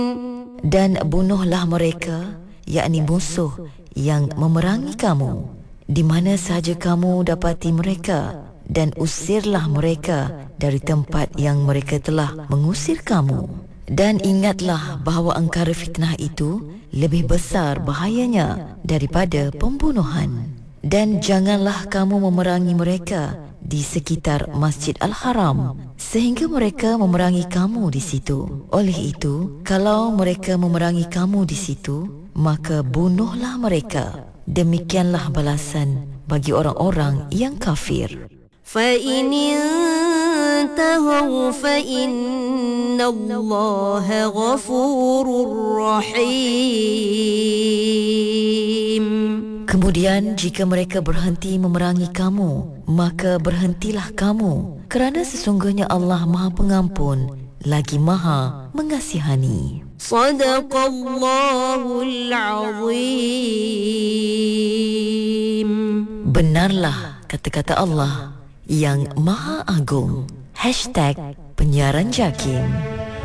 Dan bunuhlah mereka, yakni musuh yang memerangi kamu, di mana sahaja kamu dapati mereka, dan usirlah mereka dari tempat yang mereka telah mengusir kamu. Dan ingatlah bahawa angkara fitnah itu lebih besar bahayanya daripada pembunuhan. Dan janganlah kamu memerangi mereka di sekitar Masjid Al-Haram sehingga mereka memerangi kamu di situ. Oleh itu, kalau mereka memerangi kamu di situ, maka bunuhlah mereka. Demikianlah balasan bagi orang-orang yang kafir. فَإِنِ انْتَهَوْا فَإِنَّ اللَّهَ غَفُورٌ رَحِيمٌ. Kemudian jika mereka berhenti memerangi kamu, maka berhentilah kamu, kerana sesungguhnya Allah Maha Pengampun lagi Maha Mengasihani. Sadaqallahul Azim. Benarlah kata-kata Allah yang Maha Agung. #penyiaran Jakim.